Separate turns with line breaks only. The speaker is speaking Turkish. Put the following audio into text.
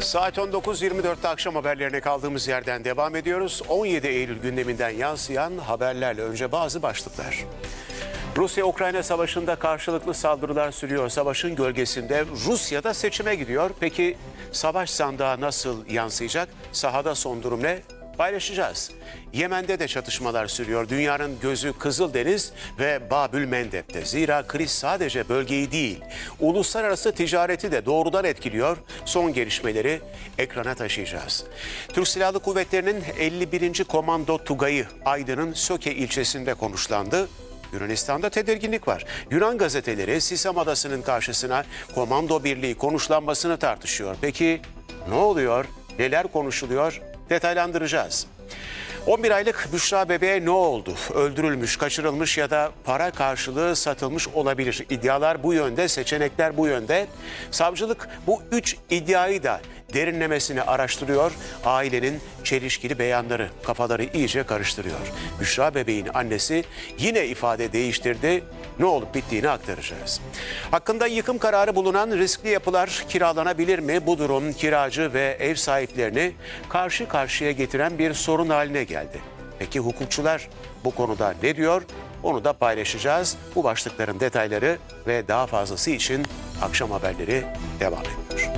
Saat 19.24'te akşam haberlerine kaldığımız yerden devam ediyoruz. 17 Eylül gündeminden yansıyan haberlerle önce bazı başlıklar. Rusya-Ukrayna savaşında karşılıklı saldırılar sürüyor. Savaşın gölgesinde Rusya da seçime gidiyor. Peki savaş sandığa nasıl yansıyacak? Sahada son durum ne? Paylaşacağız. Yemen'de de çatışmalar sürüyor. Dünyanın gözü Kızıldeniz ve Babül Mendeb'te. Zira kriz sadece bölgeyi değil, uluslararası ticareti de doğrudan etkiliyor. Son gelişmeleri ekrana taşıyacağız. Türk Silahlı Kuvvetleri'nin 51. Komando Tugayı Aydın'ın Söke ilçesinde konuşlandı. Yunanistan'da tedirginlik var. Yunan gazeteleri Sisam Adası'nın karşısına komando birliği konuşlanmasını tartışıyor. Peki ne oluyor? Neler konuşuluyor? Detaylandıracağız. 11 aylık Büşra bebeğe ne oldu? Öldürülmüş, kaçırılmış ya da para karşılığı satılmış olabilir. İddialar bu yönde, seçenekler bu yönde. Savcılık bu 3 iddiayı da derinlemesine araştırıyor. Ailenin çelişkili beyanları kafaları iyice karıştırıyor. Büşra bebeğin annesi yine ifade değiştirdi. Ne olup bittiğini aktaracağız. Hakkında yıkım kararı bulunan riskli yapılar kiralanabilir mi? Bu durum kiracı ve ev sahiplerini karşı karşıya getiren bir sorun haline geldi. Peki hukukçular bu konuda ne diyor? Onu da paylaşacağız. Bu başlıkların detayları ve daha fazlası için akşam haberleri devam ediyor.